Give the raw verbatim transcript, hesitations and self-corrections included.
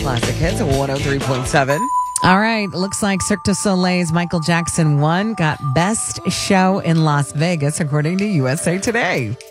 Classic Hits at one oh three point seven. All right. Looks like Cirque du Soleil's Michael Jackson won, got Best Show in Las Vegas, according to U S A Today.